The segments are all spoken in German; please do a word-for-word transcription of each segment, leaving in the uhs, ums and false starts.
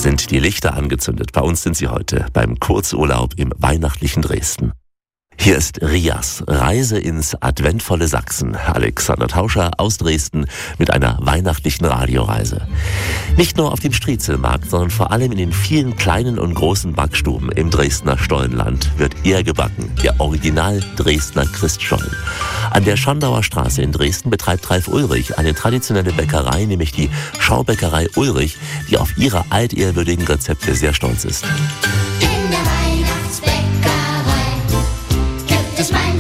sind die Lichter angezündet. Bei uns sind sie heute beim Kurzurlaub im weihnachtlichen Dresden. Hier ist Rias, Reise ins adventvolle Sachsen. Alexander Tauscher aus Dresden mit einer weihnachtlichen Radioreise. Nicht nur auf dem Striezelmarkt, sondern vor allem in den vielen kleinen und großen Backstuben im Dresdner Stollenland wird eher gebacken. Der Original Dresdner Christstollen. An der Schandauer Straße in Dresden betreibt Ralf Ulrich eine traditionelle Bäckerei, nämlich die Schaubäckerei Ulrich, die auf ihre altehrwürdigen Rezepte sehr stolz ist. In der Weihnachtsbäckerei gibt es manche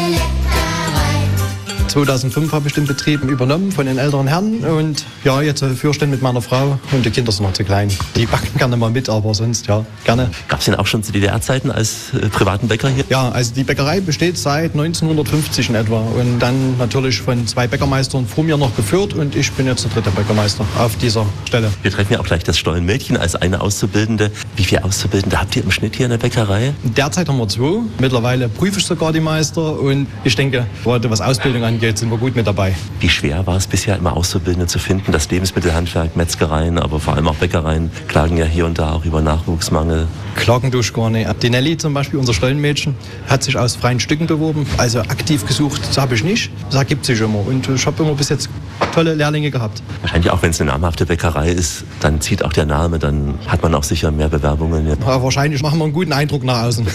Leckerei. zweitausendfünf habe ich den Betrieb übernommen von den älteren Herren und ja, jetzt führstände mit meiner Frau und die Kinder sind noch zu klein. Die backen gerne mal mit, aber sonst ja, gerne. Gab es denn auch schon zu D D R-Zeiten als äh, privaten Bäcker hier? Ja, also die Bäckerei besteht seit neunzehnhundertfünfzig in etwa und dann natürlich von zwei Bäckermeistern vor mir noch geführt und ich bin jetzt der dritte Bäckermeister auf dieser Stelle. Wir treffen ja auch gleich das Stollenmädchen als eine Auszubildende. Wie viele Auszubildende habt ihr im Schnitt hier in der Bäckerei? Derzeit haben wir zwei. Mittlerweile prüfe ich sogar die Meister und ich denke, gerade was Ausbildung angeht, sind wir gut mit dabei. Wie schwer war es bisher immer Auszubildende zu finden? Das Lebensmittelhandwerk, Metzgereien, aber vor allem auch Bäckereien klagen ja hier und da auch über Nachwuchsmangel. Klagen durch gar nicht. Die Nelly zum Beispiel, unser Stollenmädchen, hat sich aus freien Stücken beworben. Also aktiv gesucht, das habe ich nicht. Das ergibt sich immer. Und ich habe immer bis jetzt tolle Lehrlinge gehabt. Wahrscheinlich auch, wenn es eine namhafte Bäckerei ist, dann zieht auch der Name, dann hat man auch sicher mehr Bewerbungen. Ja. Ja, wahrscheinlich machen wir einen guten Eindruck nach außen.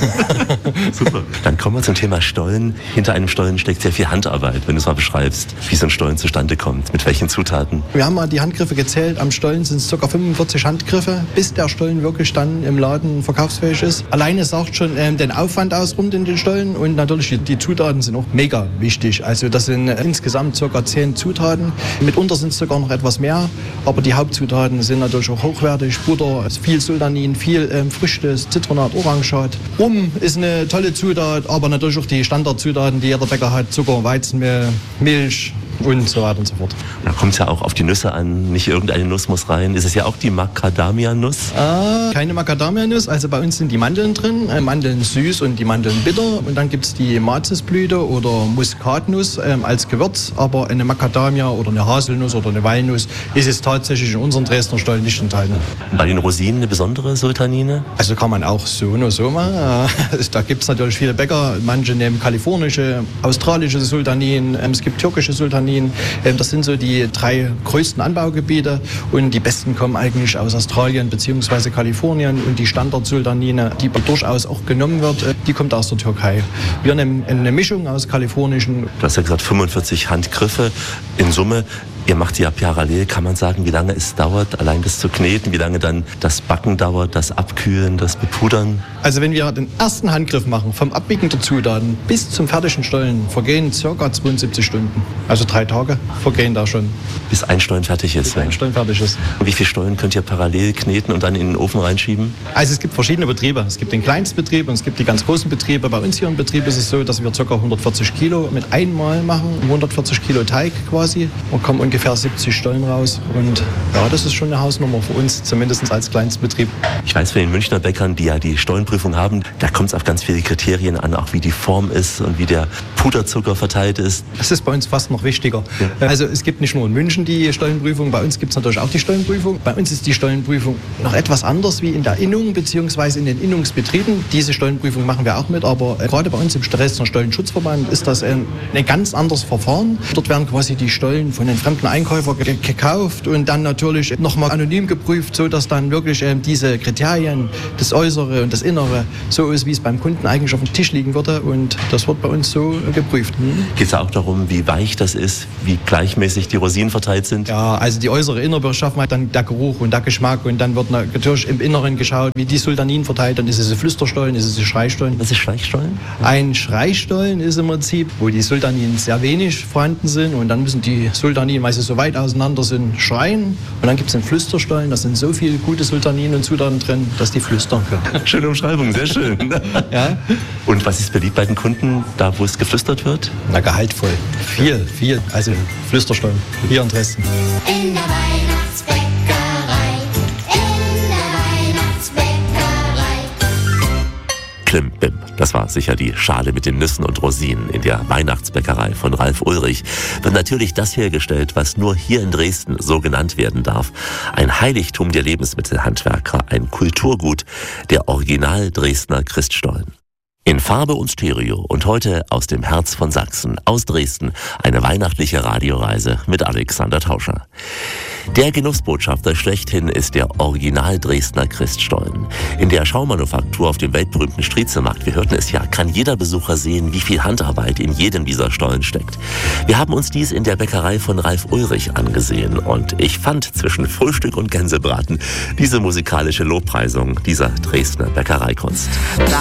Super. Dann kommen wir zum Thema Stollen. Hinter einem Stollen steckt sehr viel Handarbeit, wenn du es mal beschreibst, wie so ein Stollen zustande kommt, mit welchen Zutaten. Wir haben mal die Handgriffe gezählt. Am Stollen sind es ca. fünfundvierzig Handgriffe, bis der Stollen wirklich dann im Laden verkaufsfähig ist. Alleine sagt schon ähm, den Aufwand aus rund in den Stollen und natürlich die, die Zutaten sind auch mega wichtig. Also das sind äh, insgesamt ca. zehn Zutaten. Mitunter sind es sogar noch etwas mehr, aber die Hauptzutaten sind natürlich auch hochwertig. Butter, viel Sultanin, viel ähm, Früchte, Zitronat, Orangenschat. Rum ist eine tolle Zutat, aber natürlich auch die Standardzutaten, die jeder Bäcker hat. Zucker, Weizenmehl, Milch und so weiter und so fort. Da kommt es ja auch auf die Nüsse an. Nicht irgendeine Nuss muss rein. Ist es ja auch die Macadamia-Nuss? Ah, keine Macadamia-Nuss. Also bei uns sind die Mandeln drin. Äh, Mandeln süß und die Mandeln bitter. Und dann gibt es die Mazisblüte oder Muskatnuss ähm, als Gewürz. Aber eine Macadamia oder eine Haselnuss oder eine Walnuss ist es tatsächlich in unserem Dresdner Stollen nicht enthalten. Bei den Rosinen eine besondere Sultanine? Also kann man auch so oder so machen. Da gibt es natürlich viele Bäcker. Manche nehmen kalifornische, australische Sultaninen. Ähm, es gibt türkische Sultaninen. Das sind so die drei größten Anbaugebiete und die besten kommen eigentlich aus Australien bzw. Kalifornien und die Standard-Sultanine, die durchaus auch genommen wird, die kommt aus der Türkei. Wir nehmen eine Mischung aus kalifornischen. Du hast ja gesagt fünfundvierzig Handgriffe in Summe. Ihr macht sie ja parallel. Kann man sagen, wie lange es dauert, allein das zu kneten, wie lange dann das Backen dauert, das Abkühlen, das Bepudern? Also wenn wir den ersten Handgriff machen, vom Abwiegen der Zutaten bis zum fertigen Stollen, vergehen ca. zweiundsiebzig Stunden. Also drei Tage vergehen da schon. Bis ein Stollen fertig ist. Bis ein Stollen fertig ist. Und wie viele Stollen könnt ihr parallel kneten und dann in den Ofen reinschieben? Also es gibt verschiedene Betriebe. Es gibt den Kleinstbetrieb und es gibt die ganz großen Betriebe. Bei uns hier im Betrieb ist es so, dass wir ca. hundertvierzig Kilo mit einmal machen, hundertvierzig Kilo Teig quasi. Wir kommen ungefähr siebzig Stollen raus und ja, das ist schon eine Hausnummer für uns, zumindest als Kleinstbetrieb. Ich weiß von den Münchner Bäckern, die ja die Stollenprüfung haben, da kommt es auf ganz viele Kriterien an, auch wie die Form ist und wie der Puderzucker verteilt ist. Das ist bei uns fast noch wichtiger. Ja. Also es gibt nicht nur in München die Stollenprüfung, bei uns gibt es natürlich auch die Stollenprüfung. Bei uns ist die Stollenprüfung noch etwas anders wie in der Innung bzw. in den Innungsbetrieben. Diese Stollenprüfung machen wir auch mit, aber äh, gerade bei uns im Dresdner Stollenschutzverband ist das ein, ein ganz anderes Verfahren. Dort werden quasi die Stollen von den fremden Einkäufern ge- gekauft und dann natürlich nochmal anonym geprüft, sodass dann wirklich äh, diese Kriterien, das Äußere und das Innere, so ist, wie es beim Kunden eigentlich auf dem Tisch liegen würde und das wird bei uns so äh, geprüft. Hm? Geht es auch darum, wie weich das ist, wie gleichmäßig die Rosinen verteilt sind? Ja, also die äußere Innere schaffen wir dann der Geruch und der Geschmack und dann wird natürlich im Inneren geschaut, wie die Sultaninen verteilt. Dann ist es ein Flüsterstollen, ist es ein Schreistollen. Was ist Schleichstollen? Ein Schreistollen ist im Prinzip, wo die Sultaninen sehr wenig vorhanden sind und dann müssen die Sultaninen, weil sie so weit auseinander sind, schreien. Und dann gibt es einen Flüsterstollen, da sind so viele gute Sultaninen und Zutaten drin, dass die flüstern können. Schöne Umschreibung, sehr schön. Ja? Und was ist beliebt bei den Kunden, da wo es geflüstert wird? Na, gehaltvoll. Viel, viel. Also Flüsterstollen, hier in Dresden. In der Weihnachtsbäckerei, in der Weihnachtsbäckerei. Klimbim. Das war sicher die Schale mit den Nüssen und Rosinen in der Weihnachtsbäckerei von Ralf Ulrich. Wird natürlich das hergestellt, was nur hier in Dresden so genannt werden darf. Ein Heiligtum der Lebensmittelhandwerker, ein Kulturgut, der Original Dresdner Christstollen. In Farbe und Stereo und heute aus dem Herz von Sachsen, aus Dresden, eine weihnachtliche Radioreise mit Alexander Tauscher. Der Genussbotschafter schlechthin ist der Original Dresdner Christstollen. In der Schaumanufaktur auf dem weltberühmten Striezelmarkt, wir hörten es ja, kann jeder Besucher sehen, wie viel Handarbeit in jedem dieser Stollen steckt. Wir haben uns dies in der Bäckerei von Ralf Ulrich angesehen und ich fand zwischen Frühstück und Gänsebraten diese musikalische Lobpreisung dieser Dresdner Bäckereikunst.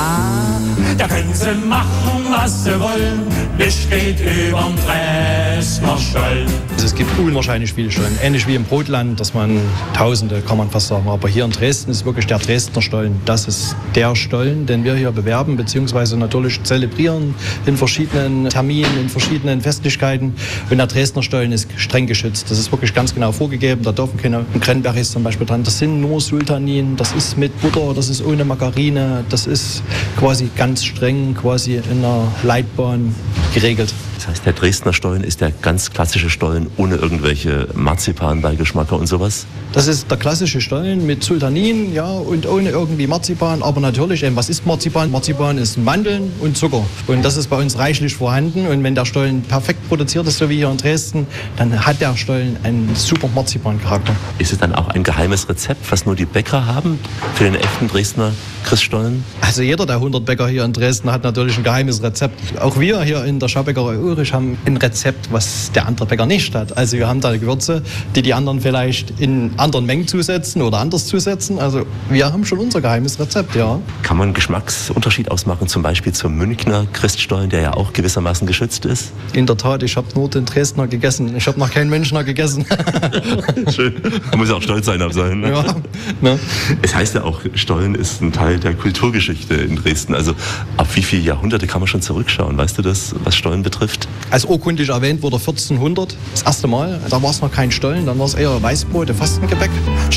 Da, da können sie machen, was sie wollen, das steht überm Dresdner Stollen. Also es gibt unwahrscheinlich viele Stollen, ähnlich wie im Brotland, dass man Tausende, kann man fast sagen. Aber hier in Dresden ist wirklich der Dresdner Stollen. Das ist der Stollen, den wir hier bewerben, beziehungsweise natürlich zelebrieren in verschiedenen Terminen, in verschiedenen Festlichkeiten. Und der Dresdner Stollen ist streng geschützt. Das ist wirklich ganz genau vorgegeben. Da dürfen keine Cranberries zum Beispiel dran. Das sind nur Sultanin, das ist mit Butter, das ist ohne Margarine. Das ist quasi ganz streng, quasi in einer Leitbahn geregelt. Das heißt, der Dresdner Stollen ist der ganz klassische Stollen ohne irgendwelche Marzipanbeigeschmäcker und sowas? Das ist der klassische Stollen mit Sultanin, ja, und ohne irgendwie Marzipan. Aber natürlich, eben, was ist Marzipan? Marzipan ist Mandeln und Zucker. Und das ist bei uns reichlich vorhanden. Und wenn der Stollen perfekt produziert ist, so wie hier in Dresden, dann hat der Stollen einen super Marzipan-Charakter. Ist es dann auch ein geheimes Rezept, was nur die Bäcker haben für den echten Dresdner Christstollen? Also jeder der hundert Bäcker hier in Dresden hat natürlich ein geheimes Rezept. Auch wir hier in der Schaubäckerei Ulrich haben ein Rezept, was der andere Bäcker nicht hat. Also wir haben da Gewürze, die die anderen vielleicht in anderen Mengen zusetzen oder anders zusetzen. Also wir haben schon unser geheimes Rezept, ja. Kann man einen Geschmacksunterschied ausmachen, zum Beispiel zum Münchner Christstollen, der ja auch gewissermaßen geschützt ist? In der Tat, ich habe nur den Dresdner gegessen. Ich habe noch keinen Münchner gegessen. Schön. Man muss ja auch stolz sein auf seinen. Ne? Ja, ne? Es heißt ja auch, Stollen ist ein Teil der Kulturgeschichte in Dresden. Also ab wie viele Jahrhunderte kann man schon zurückschauen? Weißt du das, was Stollen betrifft? Als urkundlich erwähnt wurde vierzehnhundert, das erste Mal. Da war es noch kein Stollen, dann war es eher Weißbrot, Fastengebäck.